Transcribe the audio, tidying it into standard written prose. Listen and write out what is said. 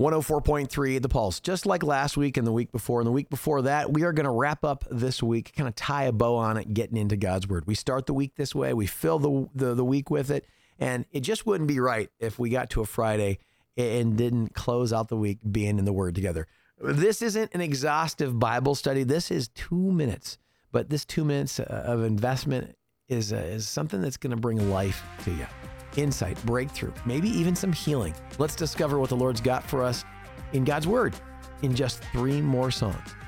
104.3 The Pulse. Just like last week and the week before and the week before that, we are going to wrap up this week, kind of tie a bow on it, getting into God's Word. We start the week this way. We fill the week with it. And it just wouldn't be right if we got to a Friday and didn't close out the week being in the Word together. This isn't an exhaustive Bible study. This is 2 minutes. But this 2 minutes of investment is something that's going to bring life to you. Insight, breakthrough, maybe even some healing. Let's discover what the Lord's got for us in God's Word in just 3 more songs.